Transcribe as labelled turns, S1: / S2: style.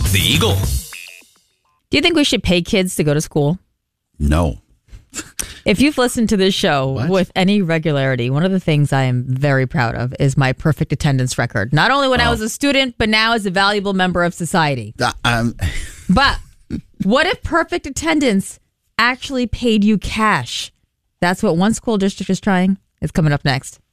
S1: The Eagle.
S2: Do you think we should pay kids to go to school?
S3: No.
S2: If you've listened to this show with any regularity, one of the things I am very proud of is my perfect attendance record. Not only when I was a student, but now as a valuable member of society. But what if perfect attendance actually paid you cash? That's what one school district is trying. It's coming up next.